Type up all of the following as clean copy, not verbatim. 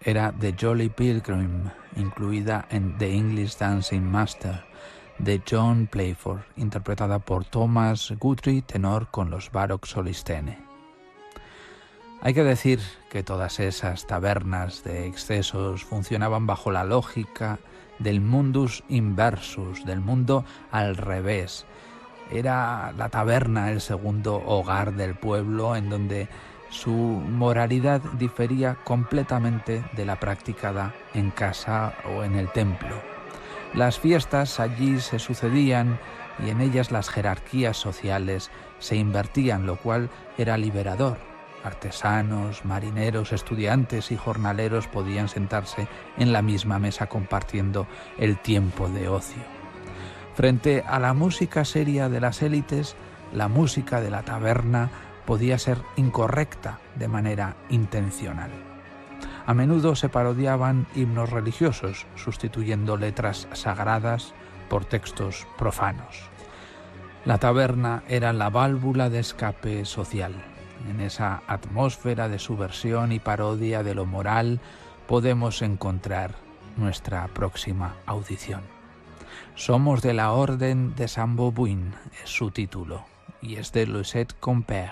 era The Jolly Pilgrim, incluida en The English Dancing Master, de John Playford, interpretada por Thomas Guthrie, tenor con los Baroque Solistene. Hay que decir que todas esas tabernas de excesos funcionaban bajo la lógica del mundus inversus, del mundo al revés. Era la taberna el segundo hogar del pueblo, en donde su moralidad difería completamente de la practicada en casa o en el templo. Las fiestas allí se sucedían y en ellas las jerarquías sociales se invertían, lo cual era liberador. Artesanos, marineros, estudiantes y jornaleros podían sentarse en la misma mesa compartiendo el tiempo de ocio. Frente a la música seria de las élites, la música de la taberna podía ser incorrecta de manera intencional. A menudo se parodiaban himnos religiosos, sustituyendo letras sagradas por textos profanos. La taberna era la válvula de escape social. En esa atmósfera de subversión y parodia de lo moral podemos encontrar nuestra próxima audición. Somos de la Orden de Saint-Baubuin, es su título, y es de Lucette Compère.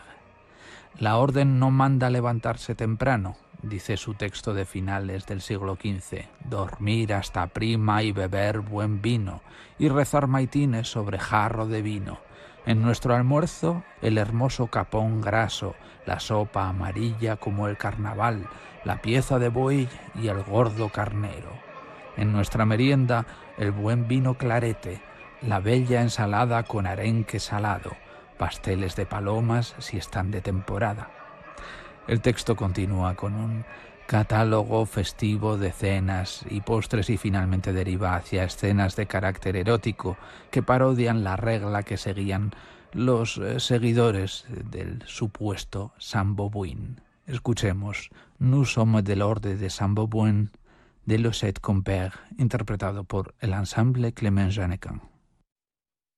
La orden no manda levantarse temprano, dice su texto de finales del siglo XV, dormir hasta prima y beber buen vino, y rezar maitines sobre jarro de vino. En nuestro almuerzo, el hermoso capón graso, la sopa amarilla como el carnaval, la pieza de buey y el gordo carnero. En nuestra merienda, el buen vino clarete, la bella ensalada con arenque salado, pasteles de palomas si están de temporada. El texto continúa con un catálogo festivo de cenas y postres y finalmente deriva hacia escenas de carácter erótico que parodian la regla que seguían los seguidores del supuesto Saint-Baubuin. Escuchemos Nous sommes de l'ordre de Saint-Baubuin de Lucette Compère, interpretado por el ensemble Clément Jeannequin.